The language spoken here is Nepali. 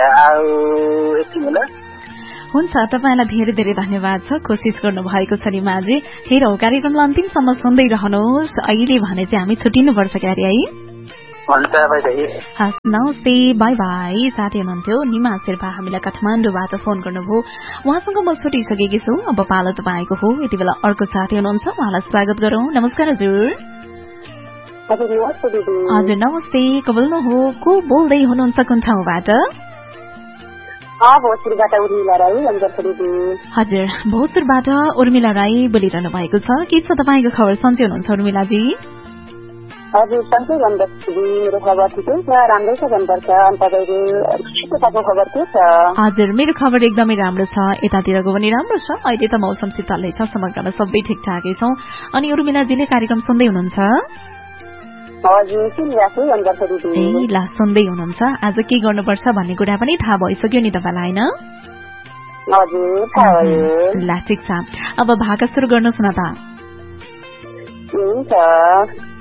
हुन्छ तपाईलाई धेरै धेरै धन्यवाद छ कोसिस गर्नुभएको छ निमाजी हेरौँ कार्यक्रमलाई अन्तिमसम्म सुन्दै रहनुहोस् अहिले भने चाहिँ हामी छुट्टिनुपर्छ क्यारे है हस् नमस्ते बाई बाई साथी हुनुहुन्थ्यो निमा शेर्पा हामीलाई काठमाडौँबाट फोन गर्नुभयो उहाँसँग म छुटिसकेकी छु अब पालो तपाईँको हो यति बेला अर्को साथी हुनुहुन्छ उहाँलाई स्वागत गरौँ नमस्कार हजुर हजुर नमस्ते को बोल्नु हो को बोल्दै हुनुहुन्छ कुन ठाउँबाट हजुर भोजपुरबाट उर्मिला राई बोलिरहनु भएको छ के छ तपाईँको खबर सन्चै हुनुहुन्छ उर्मिलाजी हजुर सन्चै भन्नुपर्छ मेरो खबर ठिकै छ राम्रै छ भन्नुपर्छ हजुर मेरो खबर एकदमै राम्रो छ यतातिरको पनि राम्रो छ अहिले त मौसम शीतलै छ समग्रमा सबै ठिकठाकै छौं अनि उर्मिलाजीले कार्यक्रम सुन्दै हुनुहुन्छ सुन्दै हुनुहुन्छ आज के गर्नुपर्छ भन्ने कुरा पनि थाहा भइसक्यो नि तपाईँलाई होइन ल ठिक छ अब भाका सुरु गर्नुहोस् न त